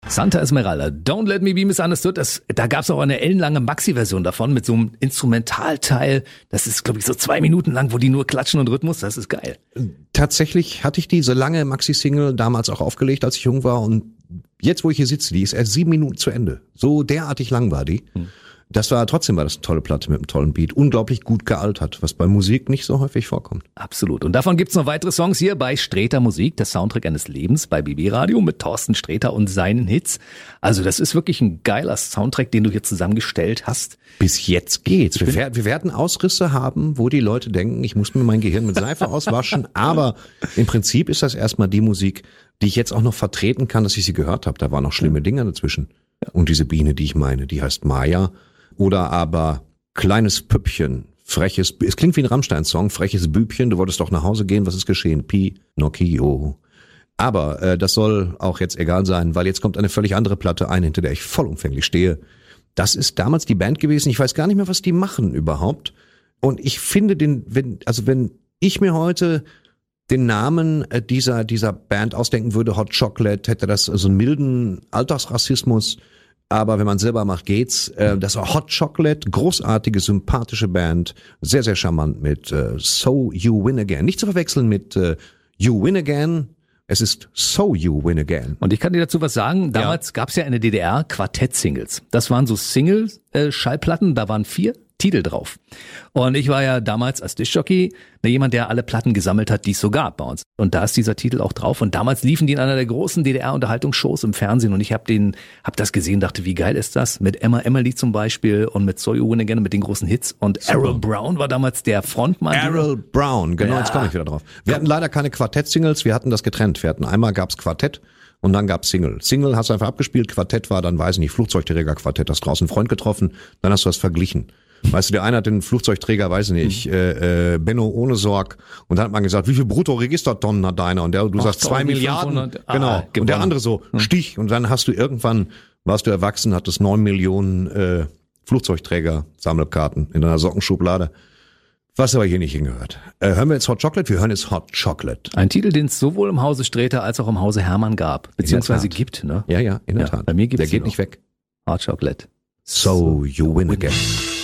Santa Esmeralda, Don't Let Me Be Misunderstood. Da gab es auch eine ellenlange Maxi-Version davon mit so einem Instrumentalteil. Das ist, glaube ich, so 2 Minuten lang, wo die nur klatschen und Rhythmus. Das ist geil. Tatsächlich hatte ich diese lange Maxi-Single damals auch aufgelegt, als ich jung war. Und jetzt, wo ich hier sitze, die ist erst 7 Minuten zu Ende. So derartig lang war die. Trotzdem war das eine tolle Platte mit einem tollen Beat. Unglaublich gut gealtert, was bei Musik nicht so häufig vorkommt. Absolut. Und davon gibt's noch weitere Songs hier bei Sträter Musik, der Soundtrack eines Lebens bei BB Radio mit Thorsten Sträter und seinen Hits. Also das ist wirklich ein geiler Soundtrack, den du hier zusammengestellt hast. Bis jetzt geht's. Wir werden Ausrisse haben, wo die Leute denken, ich muss mir mein Gehirn mit Seife auswaschen. Aber im Prinzip ist das erstmal die Musik, die ich jetzt auch noch vertreten kann, dass ich sie gehört habe. Da waren noch schlimme Dinge dazwischen. Und diese Biene, die ich meine, die heißt Maya. Oder aber kleines Püppchen, freches, es klingt wie ein Rammstein-Song, freches Bübchen, du wolltest doch nach Hause gehen, was ist geschehen? Pinocchio. Aber das soll auch jetzt egal sein, weil jetzt kommt eine völlig andere Platte ein, hinter der ich vollumfänglich stehe. Das ist damals die Band gewesen, ich weiß gar nicht mehr, was die machen überhaupt. Und ich finde wenn ich mir heute den Namen dieser Band ausdenken würde, Hot Chocolate, hätte das so einen milden Alltagsrassismus. Aber wenn man selber macht, geht's. Das war Hot Chocolate, großartige, sympathische Band, sehr, sehr charmant mit So You Win Again. Nicht zu verwechseln mit You Win Again. Es ist So You Win Again. Und ich kann dir dazu was sagen. Damals gab's ja in der DDR Quartett-Singles. Das waren so Single-Schallplatten, da waren 4 Titel drauf. Und ich war ja damals als Diskjockey jemand, der alle Platten gesammelt hat, die es so gab bei uns. Und da ist dieser Titel auch drauf. Und damals liefen die in einer der großen DDR-Unterhaltungsshows im Fernsehen. Und ich hab das gesehen, dachte, wie geil ist das? Mit Emma Emily zum Beispiel und mit So You Win Again mit den großen Hits. Und super. Errol Brown war damals der Frontmann. Errol Brown, genau, ja. Jetzt komme ich wieder drauf. Wir hatten leider keine Quartett-Singles, wir hatten das getrennt. Einmal gab's Quartett und dann gab's Single. Single hast du einfach abgespielt, Quartett war dann, weiß ich nicht, Flugzeugträger-Quartett, hast draußen einen Freund getroffen, dann hast du das verglichen. Weißt du, der eine hat den Flugzeugträger, weiß ich nicht, Benno ohne Sorg. Und dann hat man gesagt, wie viel Bruttoregistertonnen hat deiner? Und du sagst 2 Milliarden. Genau. Und der andere so, Stich. Und dann warst du erwachsen, hattest 9 Millionen Flugzeugträger-Sammelkarten in deiner Sockenschublade. Was aber hier nicht hingehört. Hören wir jetzt Hot Chocolate? Wir hören jetzt Hot Chocolate. Ein Titel, den es sowohl im Hause Sträter als auch im Hause Hermann gab. Beziehungsweise gibt, ne? Ja, in der Tat. Bei mir gibt's der geht nicht weg. Hot Chocolate. So You Win Again.